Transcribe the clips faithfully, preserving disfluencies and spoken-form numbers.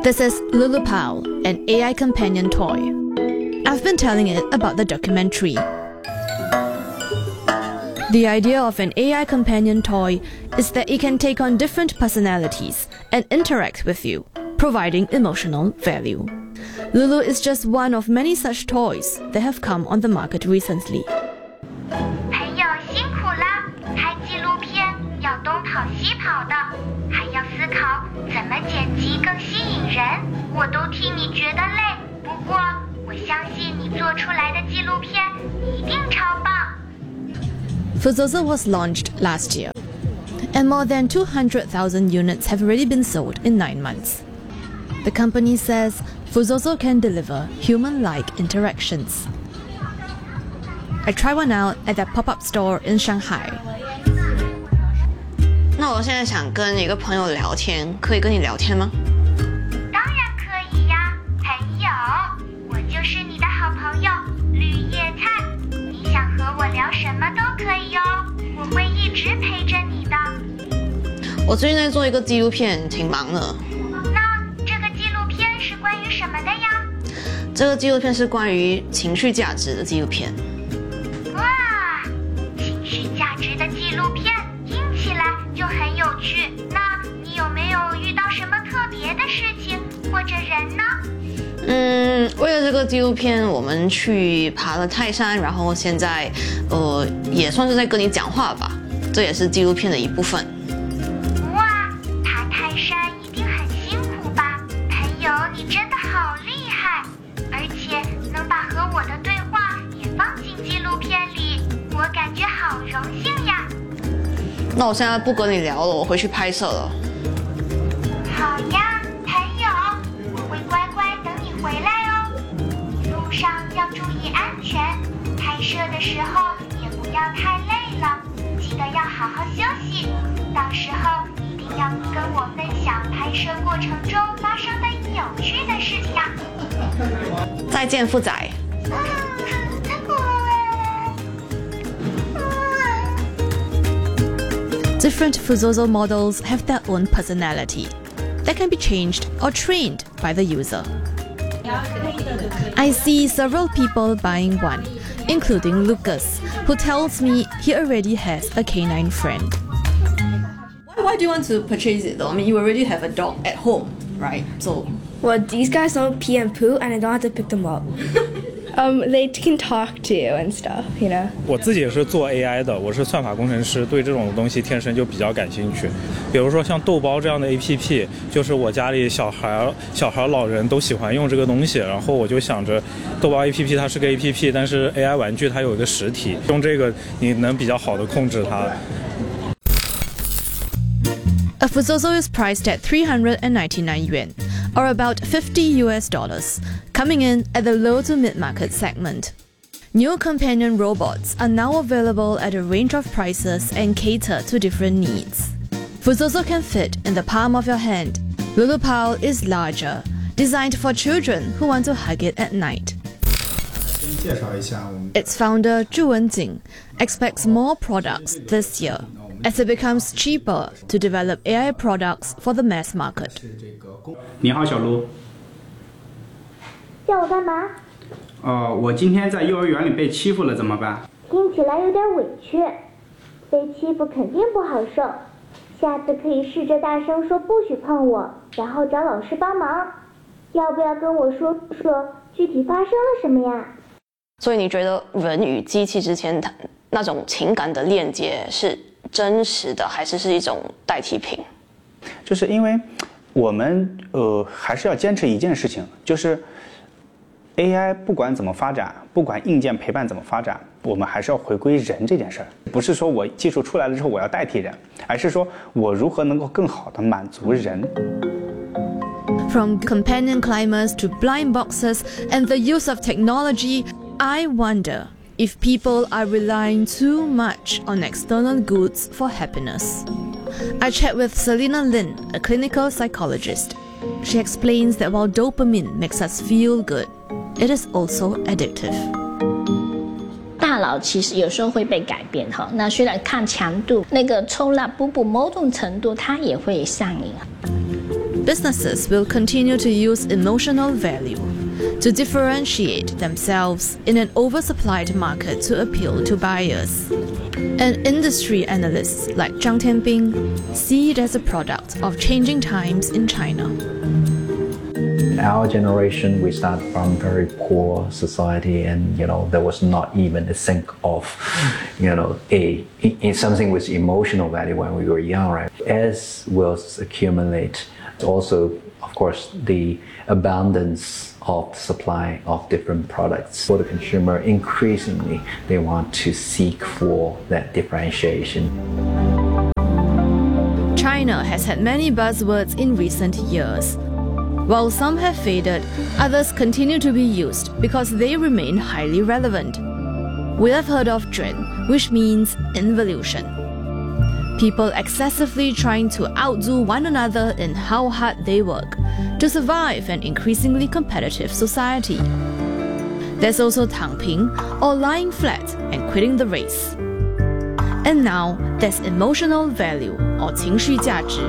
This is Lulu Pal, an A I companion toy. I've been telling it about the documentary. The idea of an A I companion toy is that it can take on different personalities and interact with you, providing emotional value. Lulu is just one of many such toys that have come on the market recently. 朋友辛苦了，拍纪录片要东跑西跑的，还要思考怎么剪辑更吸引人，我都替你觉得累。不过我相信你做出来的纪录片一定超棒。 Fuzozo was launched last year, and more than two hundred thousand units have already been sold in nine months. The company says Fuzozo can deliver human-like interactions. I tried one out at their pop-up store in Shanghai. 那我现在想跟一个朋友聊天，可以跟你聊天吗？ 当然可以呀，朋友，我就是你的好朋友绿叶菜。你想和我聊什么都可以哦，我会一直陪着你的。 我最近在做一个纪录片，挺忙的。 那这个纪录片是关于什么的呀？ 这个纪录片是关于情绪价值的纪录片。 哇，情绪价值的纪录片听起来就很有趣。那你有没有遇到什么特别的事情或者人呢？ 嗯，为了这个纪录片，我们去爬了泰山，然后现在，呃，也算是在跟你讲话吧，这也是纪录片的一部分。 哇，爬泰山一定很辛苦吧？朋友，你真的好厉害，而且能把和我的对话也放进纪录片里，我感觉好荣幸呀。 那我现在不跟你聊了，我回去拍摄了。 好呀，朋友，我会乖乖等你回来哦。路上要注意安全，拍摄的时候也不要太累了，记得要好好休息。到时候一定要跟我分享拍摄过程中发生的有趣的事情啊。 再见，富仔。 Different Fuzozo models have their own personality that can be changed or trained by the user. I see several people buying one, including Lucas, who tells me he already has a canine friend. Why do you want to purchase it though? I mean, you already have a dog at home, right? So, well, these guys don't pee and poo, and I don't have to pick them up. um, they can talk to you and stuff, you know. 我自己也是做 A I 的，我是算法工程师，对这种东西天生就比较感兴趣。比如说像豆包这样的 A P P， 就是我家里小孩、小孩、老人都喜欢用这个东西，然后我就想着，豆包 A P P 它是个 A P P， 但是 A I 玩具它有一个实体，用这个你能比较好的控制它。 A Fuzozo is priced at three hundred ninety-nine yuan, or about fifty U S dollars, coming in at the low to mid-market segment. New companion robots are now available at a range of prices and cater to different needs. Fuzozo can fit in the palm of your hand. Lulu Pal is larger, designed for children who want to hug it at night. Its founder, Zhu Wenjing, expects more products this year, as it becomes cheaper to develop A I products for the mass market. 你好，小卢。 叫我干嘛？ 哦，我今天在幼儿园里被欺负了，怎么办？ 听起来有点委屈，被欺负肯定不好受。下次可以试着大声说不许碰我，然后找老师帮忙。要不要跟我说说具体发生了什么呀？ 所以你觉得人与机器之间的那种情感的链接是真实的，还是是一种代替品？ 就是因为我们呃还是要坚持一件事情，就是 A I 不管怎么发展，不管硬件陪伴怎么发展，我们还是要回归人这件事儿。不是说我技术出来了之后我要代替人，而是说我如何能够更好的满足人。 From companion climbers to blind boxers and the use of technology, I wonder if people are relying too much on external goods for happiness. I chat with Selena Lin, a clinical psychologist. She explains that while dopamine makes us feel good, it is also addictive. 大脑其实有时候会被改变哈，那虽然看强度，那个抽蜡补补某种程度它也会上瘾。 businesses will continue to use emotional value to differentiate themselves in an oversupplied market to appeal to buyers. And industry analysts like Zhang Tianbing see it as a product of changing times in China. In our generation, we start from very poor society, and you know there was not even a think of, you know, a in something with emotional value when we were young, right? As wealth accumulate, also of course the abundance of supply of different products for the consumer, increasingly they want to seek for that differentiation. China has had many buzzwords in recent years. While some have faded, others continue to be used because they remain highly relevant. We have heard of Zhun, which means involution. People excessively trying to outdo one another in how hard they work to survive an increasingly competitive society. There's also Tangping, or lying flat and quitting the race. And now there's emotional value, or 情绪价值.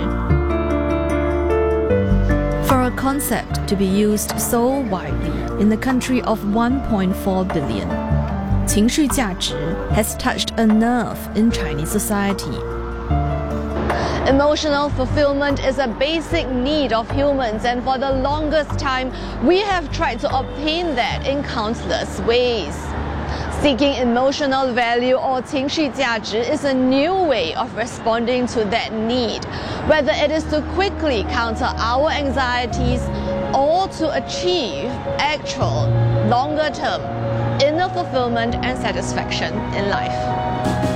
For a concept to be used so widely in the country of one point four billion, 情绪价值 has touched a nerve in Chinese society. Emotional fulfillment is a basic need of humans, and for the longest time, we have tried to obtain that in countless ways. Seeking emotional value, or 情绪价值, is a new way of responding to that need, whether it is to quickly counter our anxieties or to achieve actual, longer-term inner fulfillment and satisfaction in life.